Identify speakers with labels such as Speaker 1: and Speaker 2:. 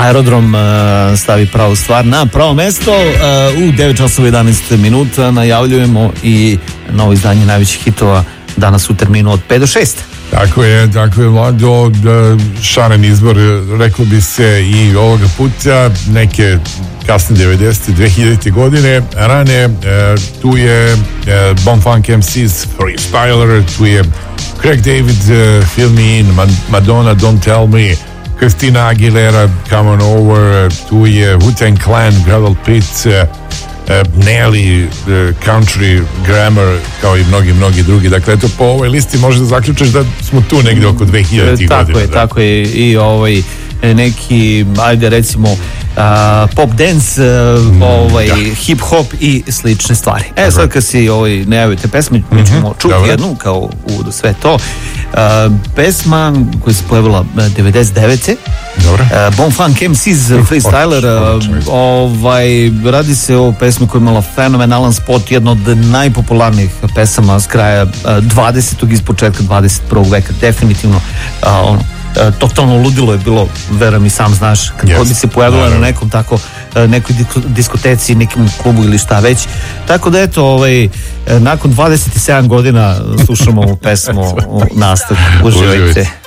Speaker 1: Aerodrom stavi pravu stvar na pravo mesto. U 9 časova 11 minuta najavljujemo i novo izdanje najvećih hitova danas u terminu od 5 do 6.
Speaker 2: Tako je, Vlado, šaren izbor, reklo bi se i ovoga puta, neke kasne 90. 2000. godine rane, tu je Bomb Funk MC's Freestyler, tu je Craig David, Fill Me In, Madonna, Don't Tell Me, Christina Aguilera, Come On Over, tu je Wu-Tang Clan, Gravel Pit, Nelly, Country Grammar, kao i mnogi drugi. Dakle, eto, po ovoj listi možeš da zaključiš da smo tu negde oko 2000 godina.
Speaker 1: Tako je, i neki, ajde recimo, pop dance, hip hop i slične stvari. Sad kad si najavite pesme, mi ćemo čuti jednu kao u sve to. Pesma koja se pojavila 99. Bomb Funk MC's Freestyler. Radi se o pesmi koja je imala fenomenalan spot, jedna od najpopularnijih pesama s kraja 20. iz početka 21. veka. Definitivno totalno ludilo je bilo, verujem i sam znaš, kad bi se pojavila na nekom tako, nekoj diskoteci, nekom klubu ili šta već. Tako da eto, nakon 27 godina slušamo ovu pesmu u nastavku. Uživajte.